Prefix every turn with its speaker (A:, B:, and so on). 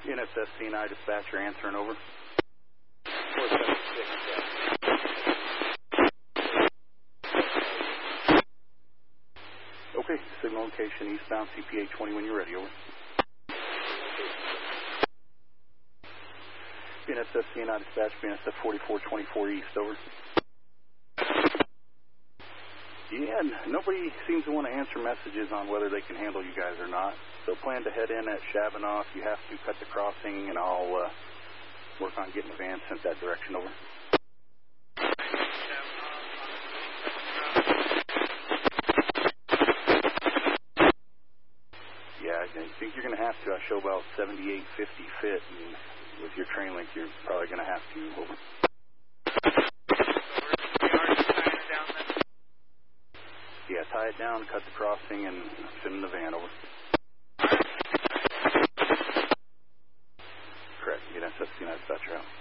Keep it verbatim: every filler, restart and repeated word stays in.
A: N S S C and I dispatcher answering over.
B: four seven six, yeah.
A: Okay, signal location eastbound C P A twenty when you're ready, over. N S S C and I dispatch, N S F forty-four twenty-four east, over. Yeah, nobody seems to want to answer messages on whether they can handle you guys or not. So plan to head in at Shabana. If you have to, cut the crossing, and I'll uh, work on getting the van sent that direction, over. Yeah, I think you're going to have to. I show about seventy-eight fifty fit, and with your train link, you're probably going to have to, over. Yeah, tie it down, cut the crossing, and send in the van, over. Correct. N S S C nine dispatcher out.